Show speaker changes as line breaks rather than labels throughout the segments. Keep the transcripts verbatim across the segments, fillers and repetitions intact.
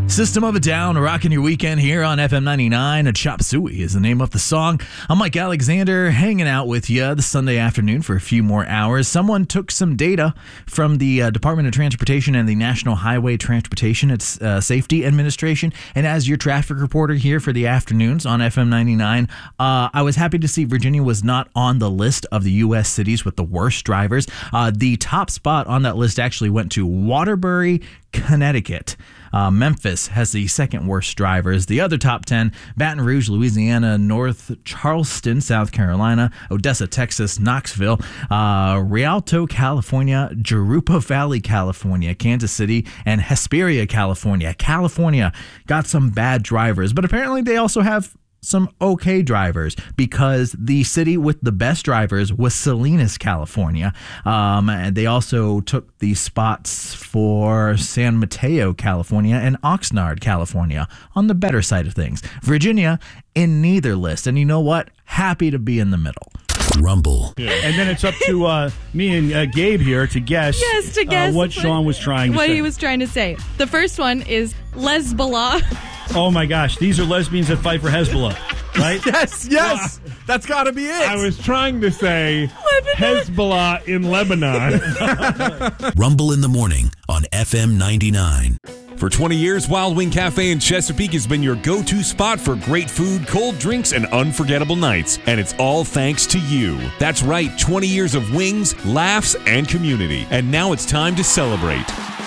System of a Down, rocking your weekend here on F M ninety-nine. A Chop Suey is the name of the song. I'm Mike Alexander, hanging out with you this Sunday afternoon for a few more hours. Someone took some data from the uh, Department of Transportation and the National Highway Transportation it's, uh, Safety Administration. And as your traffic reporter here for the afternoons on F M ninety-nine, uh, I was happy to see Virginia was not on the list of the U S cities with the worst drivers. Uh, the top spot on that list actually went to Waterbury, Connecticut. Uh, Memphis has the second worst drivers. The other top ten, Baton Rouge, Louisiana, North Charleston, South Carolina, Odessa, Texas, Knoxville, uh, Rialto, California, Jurupa Valley, California, Kansas City, and Hesperia, California. California got some bad drivers, but apparently they also have some okay drivers, because the city with the best drivers was Salinas, California. Um, and they also took the spots for San Mateo, California, and Oxnard, California, on the better side of things. Virginia in neither list. And you know what? Happy to be in the middle.
Rumble.
Yeah. And then it's up to uh, me and uh, Gabe here to guess,
yes, to guess
uh, what Sean was trying to
what
say.
What he was trying to say. The first one is Lesbala.
Oh, my gosh. These are lesbians that fight for Hezbollah, right?
Yes, yes. Wow. That's got to be it.
I was trying to say Hezbollah in Lebanon.
Rumble in the morning on F M ninety-nine.
For twenty years, Wild Wing Cafe in Chesapeake has been your go-to spot for great food, cold drinks, and unforgettable nights. And it's all thanks to you. That's right, twenty years of wings, laughs, and community. And now it's time to celebrate.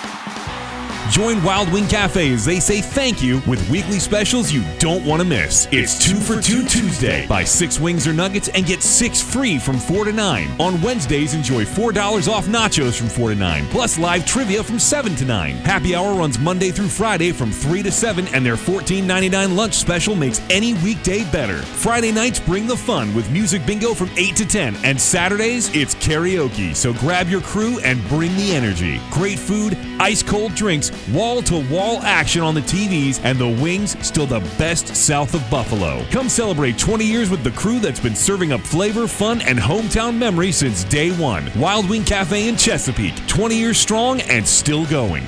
Join Wild Wing Cafe as they say thank you with weekly specials you don't want to miss. It's two for two Tuesday. Buy six wings or nuggets and get six free from four to nine. On Wednesdays, enjoy four dollars off nachos from four to nine, plus live trivia from seven to nine. Happy Hour runs Monday through Friday from three to seven, and their fourteen ninety-nine lunch special makes any weekday better. Friday nights bring the fun with music bingo from eight to ten, and Saturdays, it's karaoke. So grab your crew and bring the energy. Great food, ice-cold drinks, wall-to-wall action on the T Vs, and the wings still the best south of Buffalo. Come celebrate twenty years with the crew that's been serving up flavor, fun, and hometown memory since day one. Wild Wing Cafe in Chesapeake, twenty years strong and still going.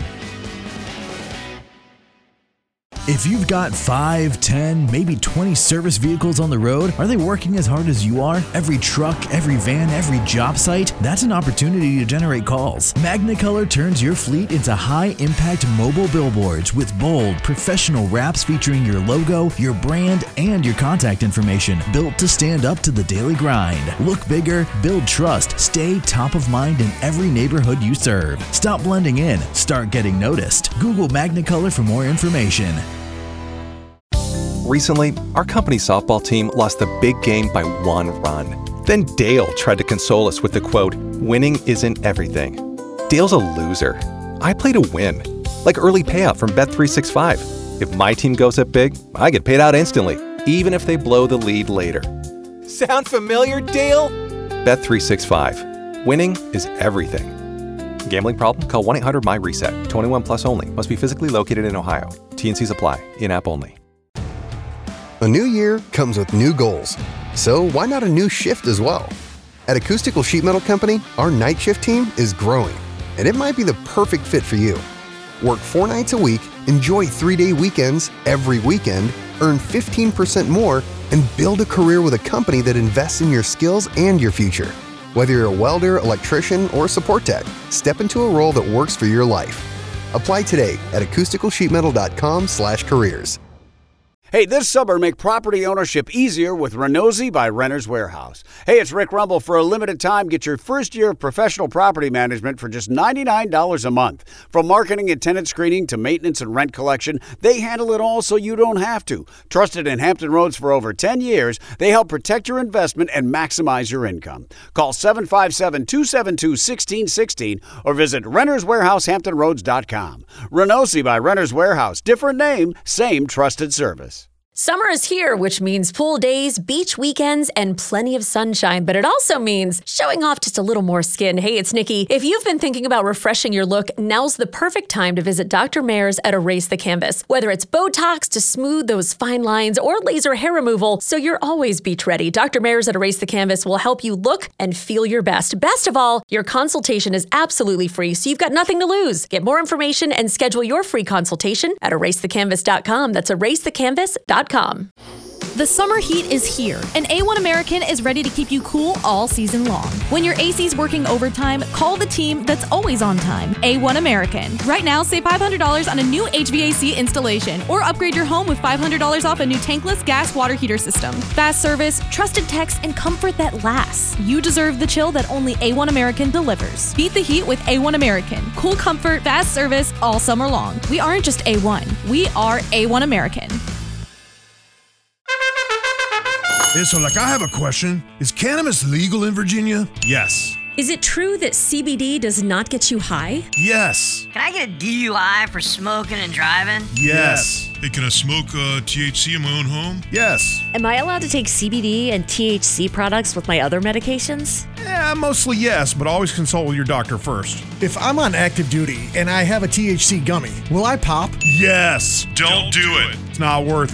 If you've got five, ten, maybe twenty service vehicles on the road, are they working as hard as you are? Every truck, every van, every job site? That's an opportunity to generate calls. Magnicolor turns your fleet into high-impact mobile billboards with bold, professional wraps featuring your logo, your brand, and your contact information, built to stand up to the daily grind. Look bigger, build trust, stay top of mind in every neighborhood you serve. Stop blending in, start getting noticed. Google Magnicolor for more information.
Recently, our company softball team lost the big game by one run. Then Dale tried to console us with the quote, "Winning isn't everything." Dale's a loser. I play to win. Like early payout from Bet three sixty-five. If my team goes up big, I get paid out instantly, even if they blow the lead later. Sound familiar, Dale? Bet three sixty-five. Winning is everything. Gambling problem? Call one eight hundred M Y reset. twenty-one plus only. Must be physically located in Ohio. T N Cs apply. In-app only.
A new year comes with new goals. So why not a new shift as well? At Acoustical Sheet Metal Company, our night shift team is growing, and it might be the perfect fit for you. Work four nights a week, enjoy three-day weekends every weekend, earn fifteen percent more, and build a career with a company that invests in your skills and your future. Whether you're a welder, electrician, or support tech, step into a role that works for your life. Apply today at acoustical sheet metal dot com slash careers.
Hey, this summer, make property ownership easier with Renose by Renters Warehouse. Hey, it's Rick Rumble. For a limited time, get your first year of professional property management for just ninety-nine dollars a month. From marketing and tenant screening to maintenance and rent collection, they handle it all so you don't have to. Trusted in Hampton Roads for over ten years, they help protect your investment and maximize your income. Call seven five seven, two seven two, one six one six or visit renters warehouse hampton roads dot com. Renose by Renters Warehouse. Different name, same trusted service.
Summer is here, which means pool days, beach weekends, and plenty of sunshine, but it also means showing off just a little more skin. Hey, it's Nikki. If you've been thinking about refreshing your look, now's the perfect time to visit Doctor Mayer's at Erase the Canvas. Whether it's Botox to smooth those fine lines or laser hair removal, so you're always beach ready, Doctor Mayer's at Erase the Canvas will help you look and feel your best. Best of all, your consultation is absolutely free, so you've got nothing to lose. Get more information and schedule your free consultation at erase the canvas dot com. That's erase the canvas dot com.
The summer heat is here, and A one American is ready to keep you cool all season long. When your A C's working overtime, call the team that's always on time, A one American. Right now, save five hundred dollars on a new H V A C installation, or upgrade your home with five hundred dollars off a new tankless gas water heater system. Fast service, trusted techs, and comfort that lasts. You deserve the chill that only A one American delivers. Beat the heat with A one American. Cool comfort, fast service, all summer long. We aren't just A one, we are A one American.
Hey, so like I have a question. Is cannabis legal in Virginia? Yes.
Is it true that C B D does not get you high?
Yes.
Can I get a D U I for smoking and driving?
Yes.
Hey, can I smoke uh, T H C in my own home?
Yes.
Am I allowed to take C B D and T H C products with my other medications?
Yeah, mostly yes, but always consult with your doctor first.
If I'm on active duty and I have a T H C gummy, will I pop?
Yes.
Don't do it.
It's not worth it.